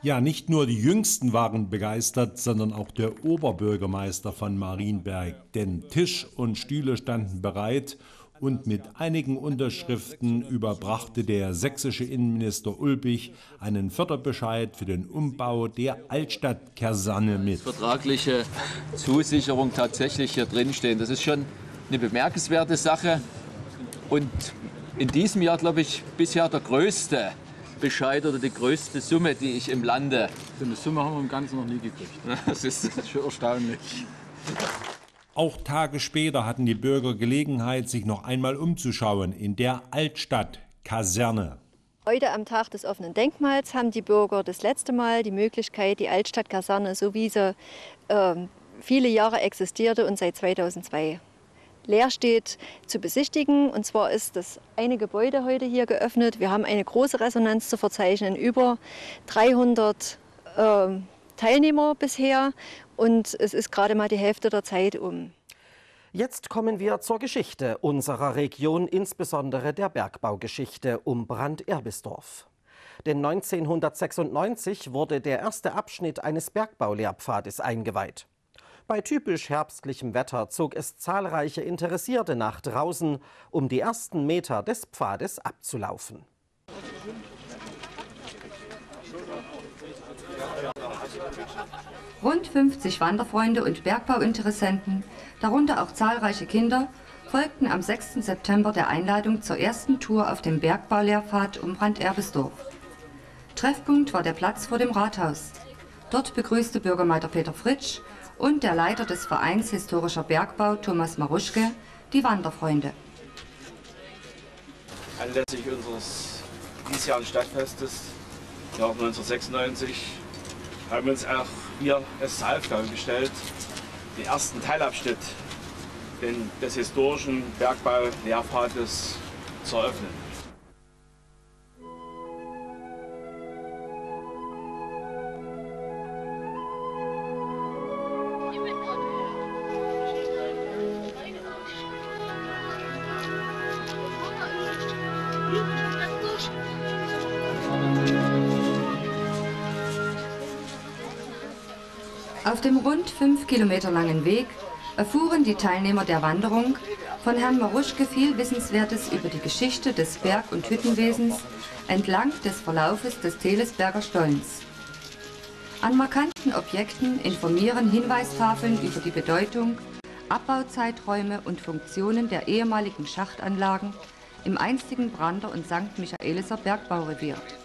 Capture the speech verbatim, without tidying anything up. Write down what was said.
Ja, nicht nur die Jüngsten waren begeistert, sondern auch der Oberbürgermeister von Marienberg. Denn Tisch und Stühle standen bereit und mit einigen Unterschriften überbrachte der sächsische Innenminister Ulbich einen Förderbescheid für den Umbau der Altstadtkaserne mit. Vertragliche Zusicherung tatsächlich hier drinstehen. Das ist schon eine bemerkenswerte Sache und in diesem Jahr, glaube ich, bisher der größte Bescheid oder die größte Summe, die ich im Lande. So eine Summe haben wir im Ganzen noch nie gekriegt. Das ist, das ist schon erstaunlich. Auch Tage später hatten die Bürger Gelegenheit, sich noch einmal umzuschauen in der Altstadtkaserne. Heute am Tag des offenen Denkmals haben die Bürger das letzte Mal die Möglichkeit, die Altstadtkaserne, so wie sie äh, viele Jahre existierte und seit zweitausendzwei leer steht, zu besichtigen. Und zwar ist das eine Gebäude heute hier geöffnet. Wir haben eine große Resonanz zu verzeichnen, über dreihundert äh, Teilnehmer bisher. Und es ist gerade mal die Hälfte der Zeit um. Jetzt kommen wir zur Geschichte unserer Region, insbesondere der Bergbaugeschichte um Brand-Erbisdorf. Denn neunzehnhundertsechsundneunzig wurde der erste Abschnitt eines Bergbaulehrpfades eingeweiht. Bei typisch herbstlichem Wetter zog es zahlreiche Interessierte nach draußen, um die ersten Meter des Pfades abzulaufen. Rund fünfzig Wanderfreunde und Bergbauinteressenten, darunter auch zahlreiche Kinder, folgten am sechsten September der Einladung zur ersten Tour auf dem Bergbaulehrpfad um Brand-Erbisdorf. Treffpunkt war der Platz vor dem Rathaus. Dort begrüßte Bürgermeister Peter Fritsch und der Leiter des Vereins Historischer Bergbau, Thomas Maruschke, die Wanderfreunde. Anlässlich unseres diesjährigen Stadtfestes, Jahr neunzehnhundertsechsundneunzig, haben wir uns auch hier es zur Aufgabe gestellt, den ersten Teilabschnitt des historischen Bergbaulehrpfades zu eröffnen. Auf dem rund fünf Kilometer langen Weg erfuhren die Teilnehmer der Wanderung von Herrn Maruschke viel Wissenswertes über die Geschichte des Berg- und Hüttenwesens entlang des Verlaufes des Telesberger Stollens. An markanten Objekten informieren Hinweistafeln über die Bedeutung, Abbauzeiträume und Funktionen der ehemaligen Schachtanlagen im einstigen Brander- und Sankt Michaeliser Bergbaurevier.